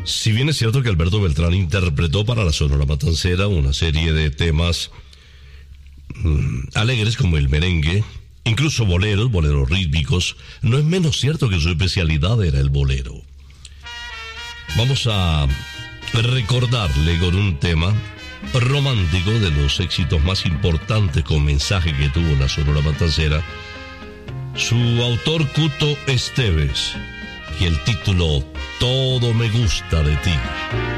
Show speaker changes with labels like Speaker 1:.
Speaker 1: Si bien es cierto que Alberto Beltrán interpretó para la Sonora Matancera una serie de temas alegres como el merengue, incluso boleros rítmicos, no es menos cierto que su especialidad era el bolero. Vamos a recordarle con un tema romántico de los éxitos más importantes con mensaje que tuvo la Sonora Matancera, su autor Cuto Esteves, y el título Todo me gusta de ti.